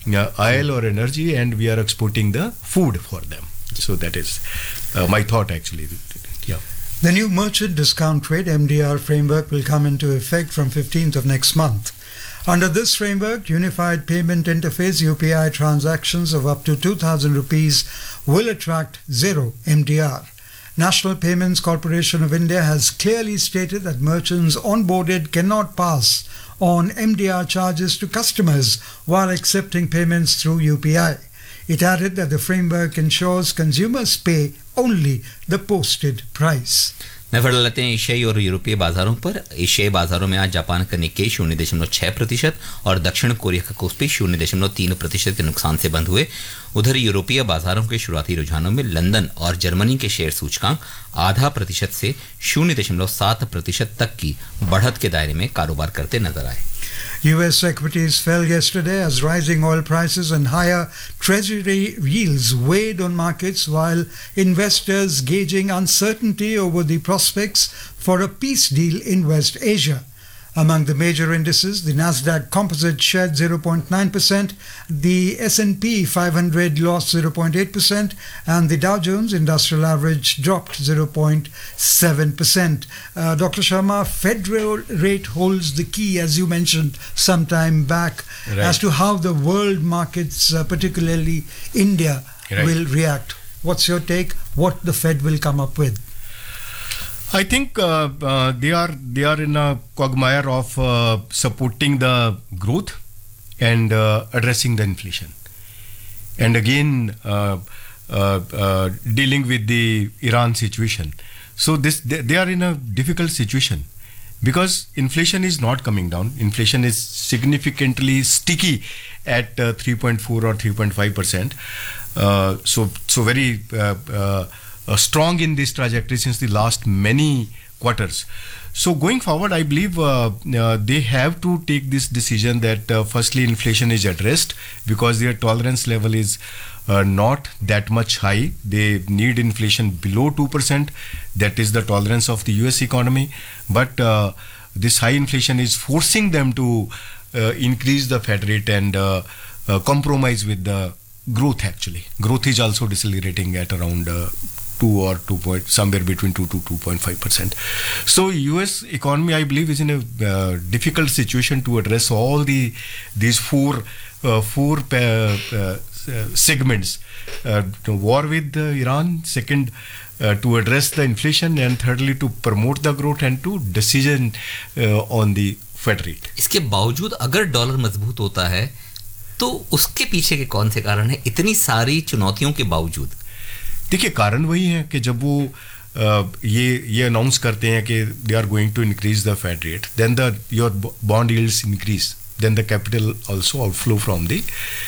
oil or energy, and we are exporting the food for them. So that is my thought actually. Yeah. The new merchant discount rate MDR framework will come into effect from 15th of next month. Under this framework, Unified Payment Interface UPI transactions of up to 2,000 rupees will attract zero MDR. National Payments Corporation of India has clearly stated that merchants onboarded cannot pass on MDR charges to customers while accepting payments through UPI. It added that the framework ensures consumers pay only the posted price. नजर डालते हैं एशियाई और यूरोपीय बाजारों पर। एशियाई बाजारों में आज जापान का निक्केई 0.6% और दक्षिण कोरिया का कोस्पी 0.3% के नुकसान से बंद हुए। उधर यूरोपीय बाजारों के शुरुआती रुझानों में लंदन और जर्मनी के शेयर सूचकांक 0.5% से 0.7% तक की बढ़त के दायरे में कारोबार करते नजर आए। US equities fell yesterday as rising oil prices and higher treasury yields weighed on markets while investors gauging uncertainty over the prospects for a peace deal in West Asia. Among the major indices, the Nasdaq Composite shed 0.9%, the S&P 500 lost 0.8%, and the Dow Jones Industrial Average dropped 0.7%. Dr. Sharma, Federal rate holds the key, as you mentioned some time back, right, as to how the world markets, particularly India, right, will react. What's your take? What the Fed will come up with? I think they are in a quagmire of supporting the growth and addressing the inflation, and again dealing with the Iran situation. So they are in a difficult situation because inflation is not coming down. Inflation is significantly sticky at 3.4 or 3.5%. So very strong in this trajectory since the last many quarters. So going forward, I believe they have to take this decision that firstly inflation is addressed because their tolerance level is not that much high. They need inflation below 2%. That is the tolerance of the US economy. But this high inflation is forcing them to increase the Fed rate and compromise with the growth actually. Growth is also decelerating at around 2 or 2 point, somewhere between 2 to 2.5%. So US economy, I believe, is in a difficult situation to address all these four segments. War with Iran, second to address the inflation, and thirdly to promote the growth and to decision on the Fed rate. इसके बावजूद अगर dollar मजबूत होता है तो उसके पीछे के कौन से कारण है इतनी सारी चुनौतियों के बावजूद? देखिए कारण वही है कि जब वो ये अनाउंस करते हैं कि they are going to increase the Fed rate, then the your bond yields increase, then the capital also outflow from the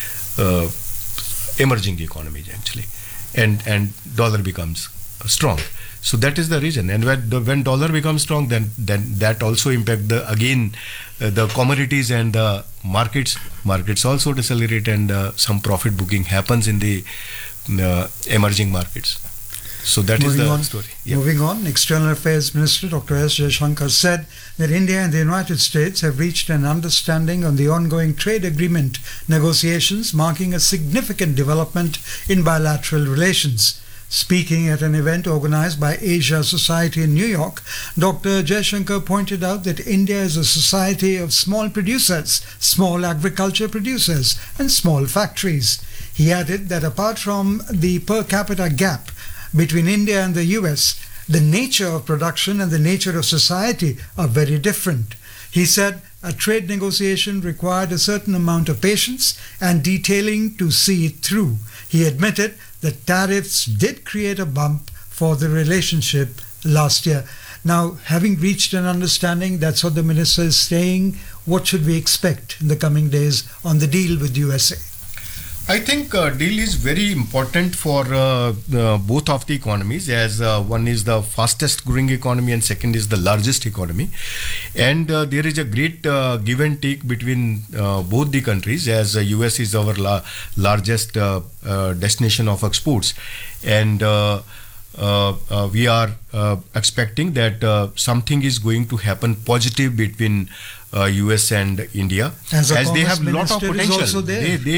emerging economies actually, and dollar becomes strong. So that is the reason. And when dollar becomes strong, then that also impact the commodities and the markets. Markets also decelerate, and some profit booking happens in the emerging markets. So that is the story. Yeah. Moving on, External Affairs Minister Dr. S. Jaishankar said that India and the United States have reached an understanding on the ongoing trade agreement negotiations, marking a significant development in bilateral relations. Speaking at an event organized by Asia Society in New York, Dr. Jaishankar pointed out that India is a society of small producers, small agriculture producers, and small factories. He added that apart from the per capita gap between India and the US, the nature of production and the nature of society are very different. He said a trade negotiation required a certain amount of patience and detailing to see it through. He admitted that tariffs did create a bump for the relationship last year. Now, having reached an understanding, that's what the minister is saying. What should we expect in the coming days on the deal with USA? I think deal is very important for both of the economies, as one is the fastest growing economy and second is the largest economy, and there is a great give and take between both the countries, as US is our largest destination of exports, and we are expecting that something is going to happen positive between US and India, as they have a lot of potential. They